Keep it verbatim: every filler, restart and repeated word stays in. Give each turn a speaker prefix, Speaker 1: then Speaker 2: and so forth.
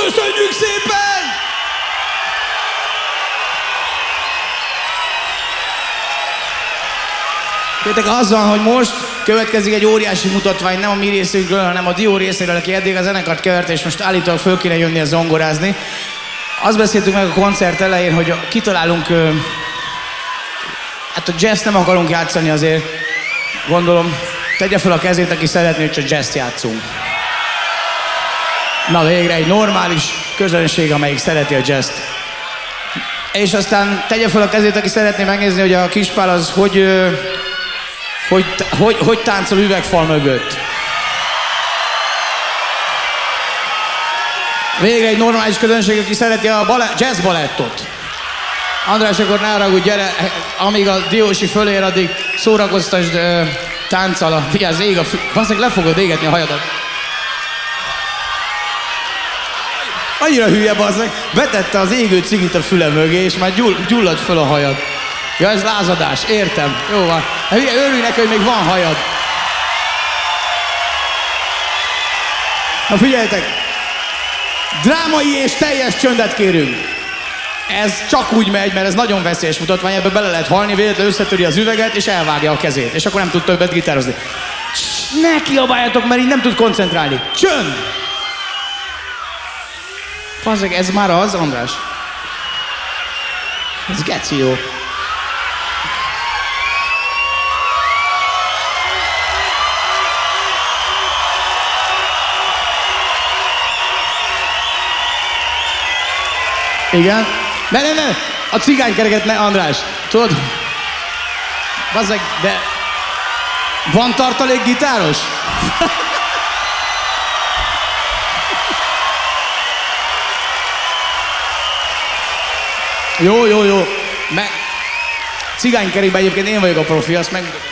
Speaker 1: Köszönjük szépen! Kértek, az van, hogy most következik egy óriási mutatvány, nem a mi részünkről, hanem a Dió részéről, aki eddig a zenekart keverte, és most állítólag föl kéne jönni zongorázni. Azt beszéltük meg a koncert elején, hogy kitalálunk... Hát a jazz nem akarunk játszani azért, gondolom, tegye fel a kezét, aki szeretné, hogy csak jazz játszunk. Na végre egy normális közönség, amelyik szereti a jazzt. És aztán tegye fel a kezét, aki szeretné megnézni, hogy a Kispál az hogy, hogy, hogy, hogy táncol üvegfal mögött. Végre egy normális közönség, aki szereti a balett, jazz balettot. András, akkor ne haragudj, gyere, amíg a Diósi fölér, addig szórakoztasd uh, tánccal a... Figyelj, az ég a fü... Basszeg, le fogod égetni a hajadat. Annyira hülye, basszeg, betette az égő cigit a füle mögé, és már gyull, gyulladt föl a hajad. Ja, ez lázadás, értem. Jó van. Hát hülye, örülj neki, hogy még van hajad. Na figyeljetek! Drámai és teljes csöndet kérünk. Ez csak úgy megy, mert ez nagyon veszélyes mutatvány, ebbe bele lehet halni, véletlenül összetöri az üveget, és elvágja a kezét, és akkor nem tud többet gitározni. Ne kiabáljatok, mert így nem tud koncentrálni. Csönd! Pazzeg, ez már az, András? Ez geci jó. Igen? Ne, ne, ne! A cigánykereket ne, András! Tudod? Bazzeg, de... Van tartalék gitáros? Jó, jó, jó. Me... Cigánykerékben egyébként én vagyok a profi, azt megmutatom.